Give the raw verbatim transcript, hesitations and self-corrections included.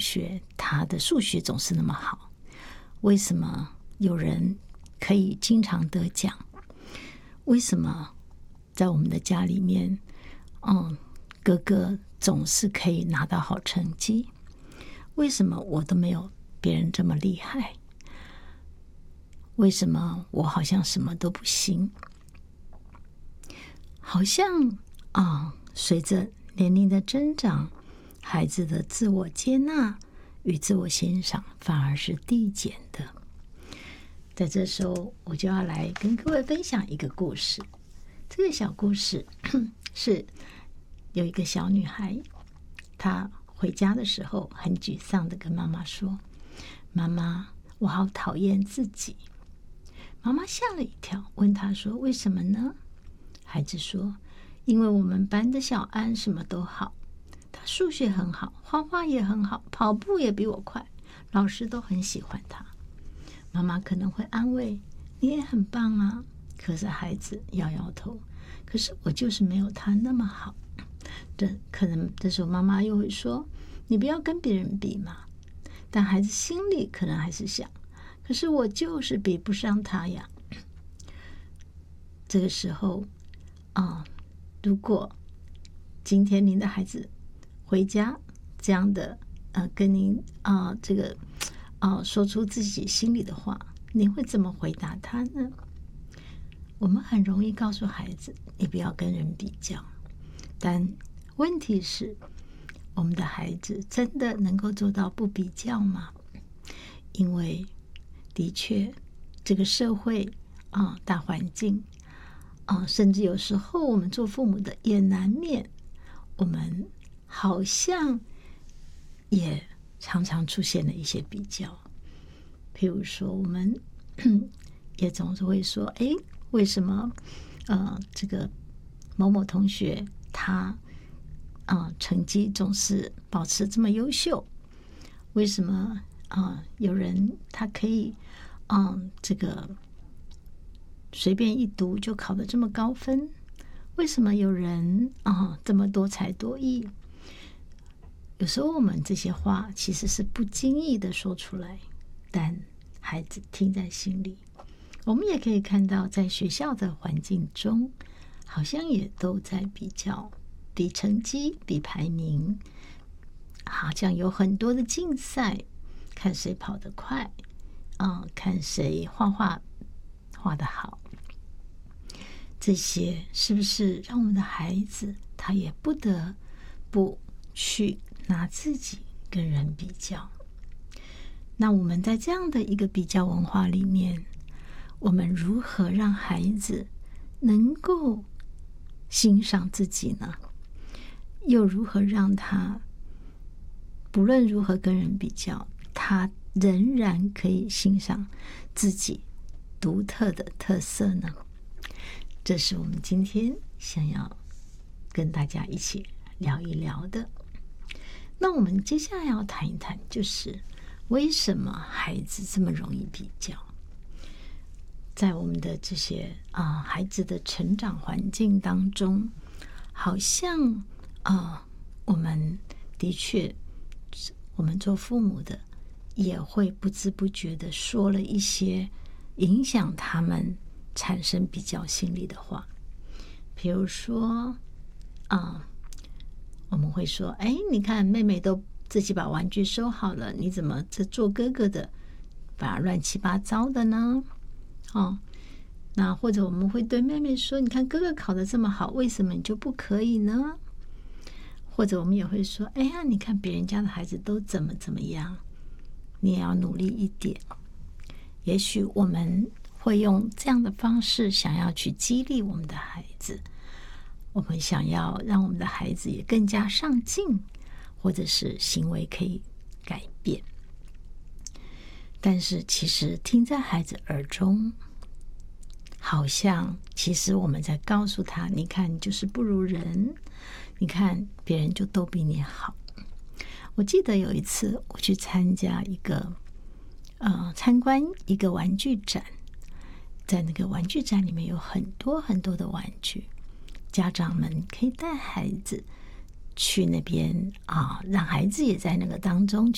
学他的数学总是那么好？为什么有人可以经常得奖？为什么在我们的家里面，嗯，哥哥总是可以拿到好成绩？为什么我都没有别人这么厉害？为什么我好像什么都不行？好像啊，随着年龄的增长，孩子的自我接纳与自我欣赏反而是递减的。在这时候，我就要来跟各位分享一个故事。这个小故事是有一个小女孩，她回家的时候很沮丧的跟妈妈说：妈妈，我好讨厌自己。妈妈吓了一跳，问她说：为什么呢？孩子说：因为我们班的小安什么都好，他数学很好，画画也很好，跑步也比我快，老师都很喜欢他。妈妈可能会安慰：你也很棒啊。可是孩子摇摇头，可是我就是没有他那么好。这可能这时候妈妈又会说：你不要跟别人比嘛。但孩子心里可能还是想：可是我就是比不上他呀。这个时候啊、嗯，如果今天您的孩子回家这样的呃跟您啊、呃、这个啊、呃、说出自己心里的话，您会怎么回答他呢？我们很容易告诉孩子你不要跟人比较，但问题是我们的孩子真的能够做到不比较吗？因为的确这个社会啊、呃、大环境啊，甚至有时候我们做父母的也难免，我们好像也常常出现了一些比较。譬如说我们也总是会说：哎，为什么呃这个某某同学他啊、呃、成绩总是保持这么优秀？为什么啊、呃、有人他可以嗯、呃、这个随便一读就考得这么高分？为什么有人啊这么多才多艺？有时候我们这些话其实是不经意的说出来，但孩子听在心里。我们也可以看到，在学校的环境中，好像也都在比较，比成绩，比排名，好像有很多的竞赛，看谁跑得快啊、呃，看谁画画画得好。这些是不是让我们的孩子他也不得不去拿自己跟人比较？那我们在这样的一个比较文化里面，我们如何让孩子能够欣赏自己呢？又如何让他不论如何跟人比较，他仍然可以欣赏自己独特的特色呢？这是我们今天想要跟大家一起聊一聊的。那我们接下来要谈一谈，就是为什么孩子这么容易比较？在我们的这些啊、呃、孩子的成长环境当中，好像啊、呃、我们的确，我们做父母的也会不知不觉的说了一些影响他们产生比较心理的话。比如说啊、呃，我们会说：哎，你看妹妹都自己把玩具收好了，你怎么这做哥哥的把乱七八糟的呢？哦，那或者我们会对妹妹说：你看哥哥考得这么好，为什么你就不可以呢？或者我们也会说：哎呀，你看别人家的孩子都怎么怎么样，你也要努力一点。也许我们会用这样的方式想要去激励我们的孩子，我们想要让我们的孩子也更加上进，或者是行为可以改变。但是其实听在孩子耳中，好像其实我们在告诉他：你看你就是不如人，你看别人就都比你好。我记得有一次我去参加一个呃参观一个玩具展，在那个玩具展里面有很多很多的玩具，家长们可以带孩子去那边啊，让孩子也在那个当中